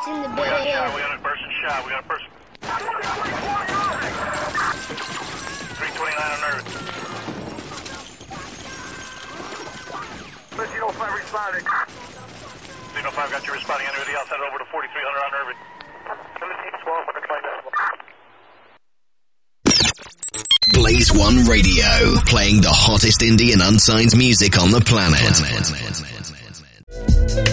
in the We got bed. shot. We got a person shot. We got a person. 329 on Irving. 1505 responding. 1505 got you responding. Anybody else? Head over to 4300 on Irving. 1712 for the claim. Blaze One Radio, playing the hottest indie and unsigned music on the planet.